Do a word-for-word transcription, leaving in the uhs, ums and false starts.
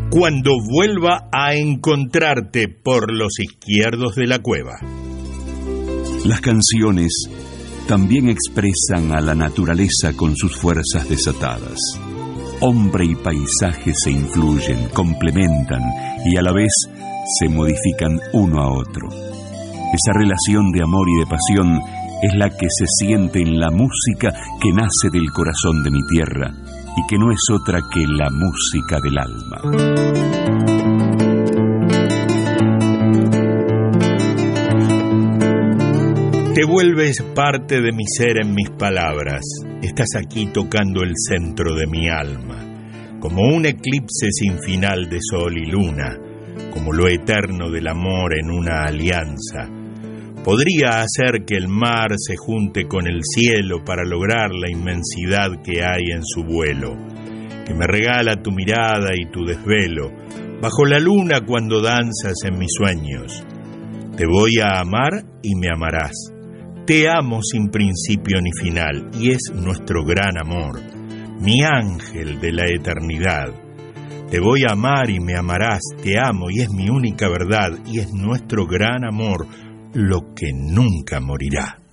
cuando vuelva a encontrarte por los izquierdos de la cueva. Las canciones también expresan a la naturaleza con sus fuerzas desatadas. Hombre y paisaje se influyen, complementan y a la vez se modifican uno a otro. Esa relación de amor y de pasión es la que se siente en la música que nace del corazón de mi tierra y que no es otra que la música del alma. Te vuelves parte de mi ser en mis palabras. Estás aquí tocando el centro de mi alma, como un eclipse sin final de sol y luna, como lo eterno del amor en una alianza. Podría hacer que el mar se junte con el cielo para lograr la inmensidad que hay en su vuelo, que me regala tu mirada y tu desvelo, bajo la luna cuando danzas en mis sueños. Te voy a amar y me amarás. Te amo sin principio ni final, y es nuestro gran amor, mi ángel de la eternidad. Te voy a amar y me amarás, te amo y es mi única verdad, y es nuestro gran amor, lo que nunca morirá.